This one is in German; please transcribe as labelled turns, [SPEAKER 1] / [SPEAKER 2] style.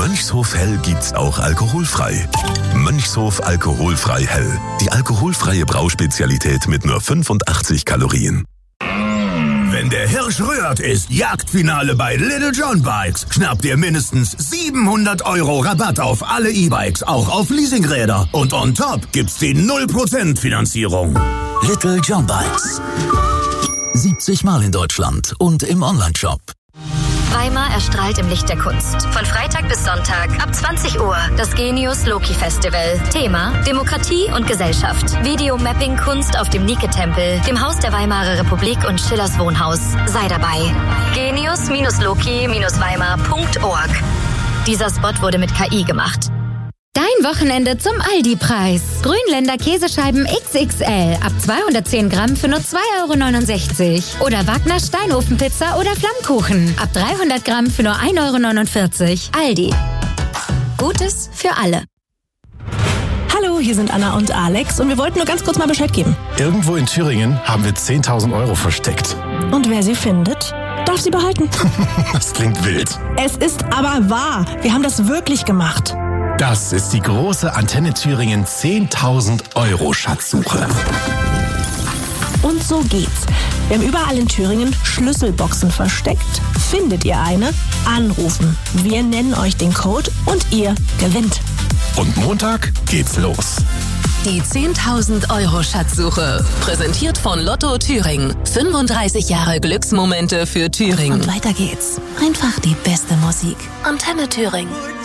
[SPEAKER 1] Mönchshof Hell gibt's auch alkoholfrei. Mönchshof alkoholfrei Hell. Die alkoholfreie Brauspezialität mit nur 85 Kalorien.
[SPEAKER 2] Wenn der Hirsch rührt, ist Jagdfinale bei Little John Bikes. Schnappt ihr mindestens 700 € Rabatt auf alle E-Bikes, auch auf Leasingräder. Und on top gibt's die 0% Finanzierung.
[SPEAKER 3] Little John Bikes. 70 Mal in Deutschland und im Onlineshop.
[SPEAKER 4] Weimar erstrahlt im Licht der Kunst. Von Freitag bis Sonntag ab 20 Uhr. Das Genius Loki Festival. Thema: Demokratie und Gesellschaft. Videomapping-Kunst auf dem Nike-Tempel, dem Haus der Weimarer Republik und Schillers Wohnhaus. Sei dabei. Genius-Loki-Weimar.org. Dieser Spot wurde mit KI gemacht.
[SPEAKER 5] Dein Wochenende zum Aldi-Preis. Grünländer Käsescheiben XXL ab 210 Gramm für nur 2,69 € Oder Wagner Steinofenpizza oder Flammkuchen ab 300 Gramm für nur 1,49 €. Aldi. Gutes für alle.
[SPEAKER 6] Hallo, hier sind Anna und Alex und wir wollten nur ganz kurz mal Bescheid geben.
[SPEAKER 7] Irgendwo in Thüringen haben wir 10.000 € versteckt.
[SPEAKER 6] Und wer sie findet, darf sie behalten.
[SPEAKER 7] Das klingt wild.
[SPEAKER 6] Es ist aber wahr. Wir haben das wirklich gemacht.
[SPEAKER 7] Das ist die große Antenne Thüringen 10.000 € Schatzsuche.
[SPEAKER 6] Und so geht's. Wir haben überall in Thüringen Schlüsselboxen versteckt. Findet ihr eine? Anrufen. Wir nennen euch den Code und ihr gewinnt.
[SPEAKER 7] Und Montag geht's los.
[SPEAKER 8] Die 10.000 € Schatzsuche. Präsentiert von Lotto Thüringen. 35 Jahre Glücksmomente für Thüringen.
[SPEAKER 6] Und weiter geht's. Einfach die beste Musik.
[SPEAKER 8] Antenne Thüringen.